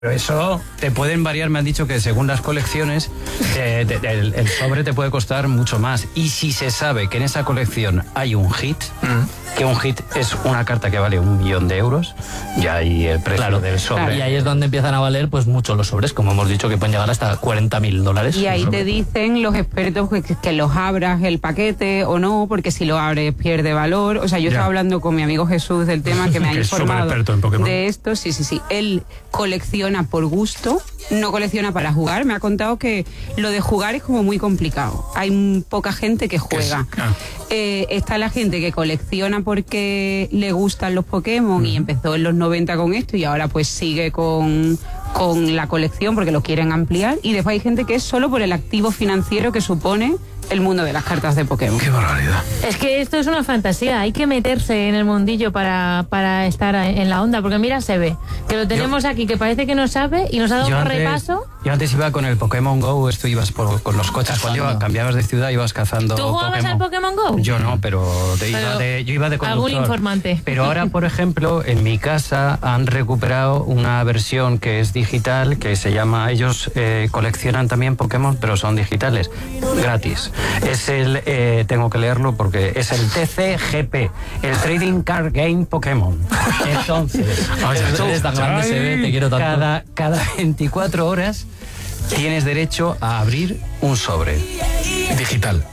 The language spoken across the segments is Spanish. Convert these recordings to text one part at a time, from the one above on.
Pero eso te pueden variar, me han dicho que según las colecciones, el sobre te puede costar mucho más. Y si se sabe que en esa colección hay un hit, que un hit es una carta que vale 1 millón de euros, ya ahí el precio del sobre. Claro. Y ahí es donde empiezan a valer pues mucho los sobres, como hemos dicho, que pueden llegar hasta $40.000. Y ahí te dicen los expertos que los abras el paquete o no, porque si lo abres pierde valor. O sea, yo estaba hablando con mi amigo Jesús del tema, que me ha informado de esto. Sí. Él colecciona por gusto, no colecciona para jugar. Me ha contado que lo de jugar es como muy complicado. Hay poca gente que juega. Está la gente que colecciona porque le gustan los Pokémon y empezó en los 90 con esto y ahora pues sigue con la colección porque lo quieren ampliar. Y después hay gente que es solo por el activo financiero que supone el mundo de las cartas de Pokémon. ¡Qué barbaridad! Es que esto es una fantasía, hay que meterse en el mundillo para estar en la onda, porque mira, se ve que lo tenemos aquí, que parece que no sabe y nos ha dado un repaso. Yo antes iba con el Pokémon Go, esto ibas con los coches, cuando cambiabas de ciudad ibas cazando ¿Tú jugabas al Pokémon Go? Yo no, pero yo iba de conductor. Algún informante. Pero ahora, por ejemplo, en mi casa han recuperado una versión que es digital, que se llama, ellos coleccionan también Pokémon, pero son digitales, gratis. Es tengo que leerlo porque es el TCGP, el Trading Card Game Pokémon. Entonces, es tan grande, se ve, te quiero tanto. Cada 24 horas tienes derecho a abrir un sobre. Digital.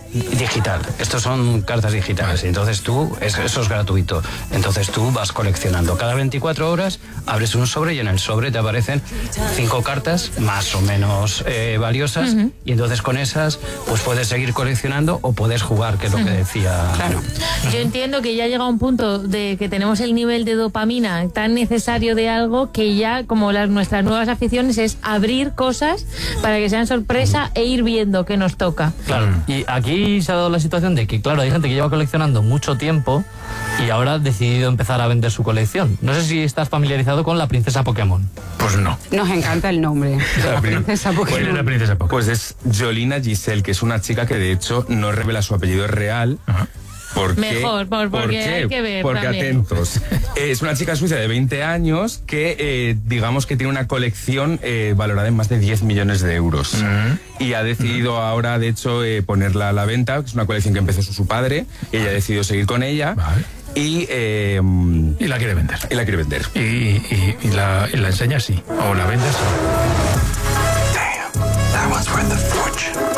Estos son cartas digitales. Entonces eso es gratuito. Entonces tú vas coleccionando. Cada 24 horas abres un sobre y en el sobre te aparecen 5 cartas más o menos valiosas. Y entonces con esas pues puedes seguir coleccionando o puedes jugar, que es lo que decía. Claro. Yo entiendo que ya llega un punto de que tenemos el nivel de dopamina tan necesario de algo que ya, como nuestras nuevas aficiones, es abrir cosas para que sean sorpresa e ir viendo qué nos toca. Claro. Y aquí se ha dado la situación de que, claro, hay gente que lleva coleccionando mucho tiempo y ahora ha decidido empezar a vender su colección. No sé si estás familiarizado con la princesa Pokémon. Pues no. Nos encanta el nombre de la princesa Pokémon. ¿Cuál es la princesa Pokémon? Pues es Jolina Giselle, que es una chica que de hecho no revela su apellido real. Mejor, porque hay que ver. Porque también. atentos. Es una chica suiza de 20 años que digamos que tiene una colección valorada en más de 10 millones de euros. Y ha decidido ahora, de hecho, ponerla a la venta, que es una colección que empezó su padre, y ella ha decidido seguir con ella. Vale. Y la quiere vender. Y la quiere vender. Y la enseña sí. O la vende sí. Damn, that one's worth a fortune.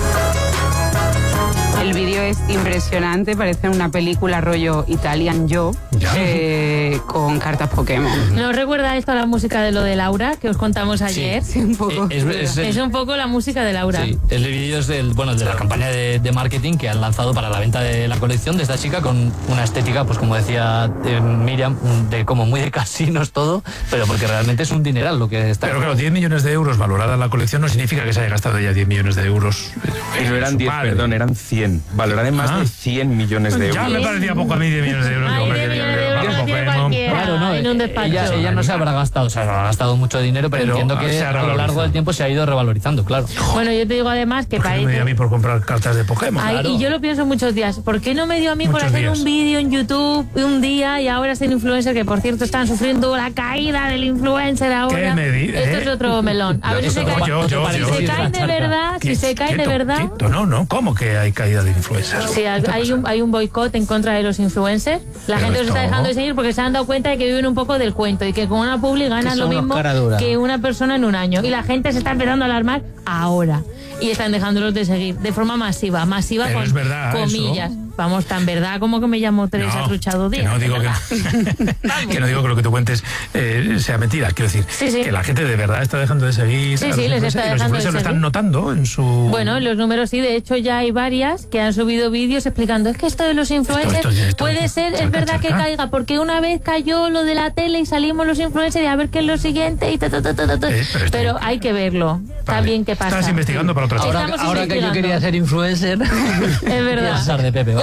El vídeo es impresionante, parece una película rollo Italian Job con cartas Pokémon. ¿No recuerda esto a la música de lo de Laura que os contamos ayer? Sí, un poco. Es un poco la música de Laura. Sí, el vídeo es de la campaña de marketing que han lanzado para la venta de la colección de esta chica con una estética, pues como decía Miriam, como muy de casinos todo, pero porque realmente es un dineral lo que está. Pero claro, 10 millones de euros valorada la colección no significa que se haya gastado ella 10 millones de euros. No eran 10, perdón, eran 100. Valorada en más de 100 millones de euros. Ya me parecía poco a mí 10 millones de euros. Claro, no, en un despacho. Ella no se habrá gastado, o sea, ha gastado mucho dinero, pero entiendo que a lo largo del tiempo se ha ido revalorizando, claro. Bueno, yo te digo además que parece... no me dio a mí por comprar cartas de Pokémon. Claro. Y yo lo pienso muchos días. ¿Por qué no me dio a mí por hacer un vídeo en YouTube un día y ahora ser influencer, que por cierto están sufriendo la caída del influencer ahora? ¿Qué me dices? Esto es otro melón. A ver si se caen de verdad, si se caen de verdad. No, ¿cómo que hay caída de influencers? Sí, hay un boicot en contra de los influencers. La gente los está dejando de seguir porque se han dado cuenta de que viven un poco del cuento y que con una publi ganan lo mismo que una persona en un año. Y la gente se está empezando a alarmar ahora. Y están dejándolos de seguir de forma masiva pero con es verdad, comillas. Eso. Vamos, tan verdad como que me llamo Teresa Truchado Díaz. Que no digo que lo que tú cuentes sea mentira. Quiero decir, que la gente de verdad está dejando de seguir. Sí, les está dejando de seguir. Los influencers lo están notando en su... Bueno, los números sí. De hecho, ya hay varias que han subido vídeos explicando es que esto de los influencers puede ser, es verdad que caiga, porque una vez cayó lo de la tele y salimos los influencers y a ver qué es lo siguiente y pero hay que verlo. También qué pasa. Estás investigando para otra chica. Ahora que yo quería ser influencer, es verdad. de Pepe,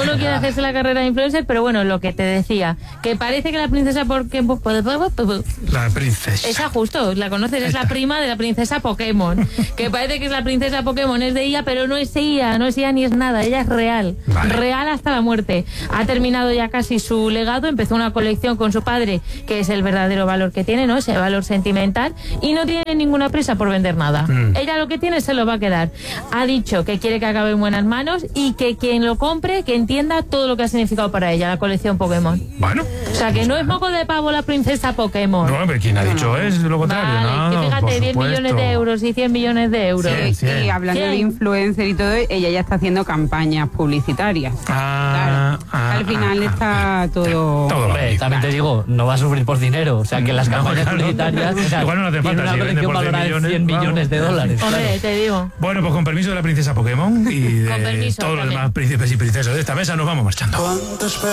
uno quiere hacerse la carrera de influencer, pero bueno, lo que te decía, que parece que la princesa Pokémon... La princesa. Esa justo, la conoces, es la prima de la princesa Pokémon. Que parece que es la princesa Pokémon, es de ella, pero no es ella ni es nada, ella es real. Vale. Real hasta la muerte. Ha terminado ya casi su legado, empezó una colección con su padre, que es el verdadero valor que tiene, ¿no? Ese valor sentimental, y no tiene ninguna prisa por vender nada. Ella lo que tiene se lo va a quedar. Ha dicho que quiere que acabe en buenas manos y que quien lo compre, que entienda todo lo que ha significado para ella la colección Pokémon. Bueno. O sea, que no es moco de pavo la princesa Pokémon. No, pero quien ha dicho es lo contrario. Vale, que fíjate, 10 millones de euros y 100 millones de euros. Sí, y hablando de influencer y todo, ella ya está haciendo campañas publicitarias. Claro. Al final está todo... También te digo, no va a sufrir por dinero. O sea, que las campañas publicitarias... O sea, igual no hace falta, tiene una colección valorada en 100 millones de dólares. Hombre, te digo. Bueno, pues con permiso de la princesa Pokémon y de todos los demás príncipes y princesas de esta mesa, nos vamos marchando.